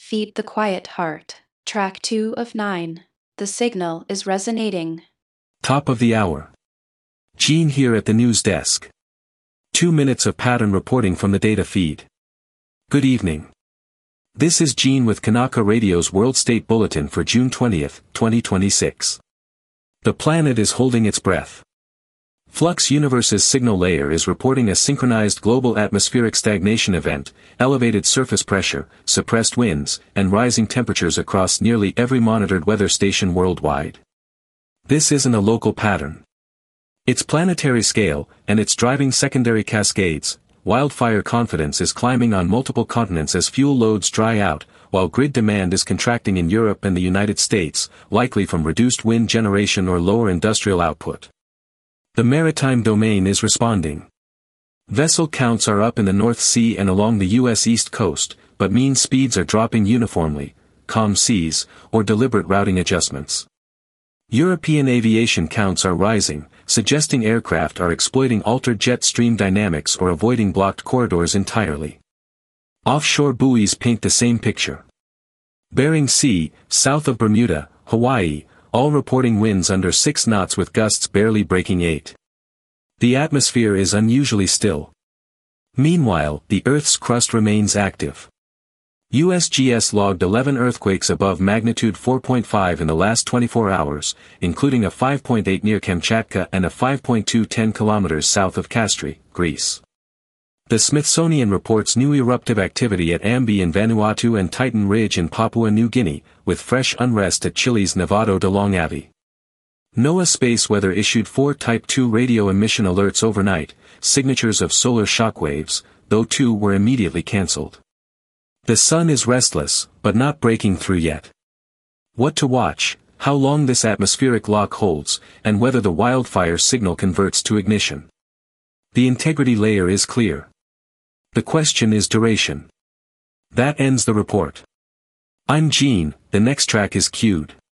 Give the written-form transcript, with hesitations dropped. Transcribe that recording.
Feed the Quiet Heart. Track 2 of 9. The signal is resonating. Top of the hour. Gene here at the news desk. 2 minutes of pattern reporting from the data feed. Good evening. This is Gene with Kanaka Radio's World State Bulletin for June 20, 2026. The planet is holding its breath. Flux Universe's signal layer is reporting a synchronized global atmospheric stagnation event, elevated surface pressure, suppressed winds, and rising temperatures across nearly every monitored weather station worldwide. This isn't a local pattern. It's planetary scale, and it's driving secondary cascades. Wildfire confidence is climbing on multiple continents as fuel loads dry out, while grid demand is contracting in Europe and the United States, likely from reduced wind generation or lower industrial output. The maritime domain is responding. Vessel counts are up in the North Sea and along the U.S. East Coast, but mean speeds are dropping uniformly, calm seas, or deliberate routing adjustments. European aviation counts are rising, suggesting aircraft are exploiting altered jet stream dynamics or avoiding blocked corridors entirely. Offshore buoys paint the same picture. Bering Sea, south of Bermuda, Hawaii, all reporting winds under 6 knots with gusts barely breaking 8. The atmosphere is unusually still. Meanwhile, the Earth's crust remains active. USGS logged 11 earthquakes above magnitude 4.5 in the last 24 hours, including a 5.8 near Kamchatka and a 5.2 10 kilometers south of Kastri, Greece. The Smithsonian reports new eruptive activity at Ambi in Vanuatu and Titan Ridge in Papua New Guinea, with fresh unrest at Chile's Nevado de Longaví. NOAA Space Weather issued 4 Type 2 radio emission alerts overnight, signatures of solar shockwaves, though 2 were immediately cancelled. The sun is restless, but not breaking through yet. What to watch, how long this atmospheric lock holds, and whether the wildfire signal converts to ignition. The integrity layer is clear. The question is duration. That ends the report. I'm Gene, the next track is queued.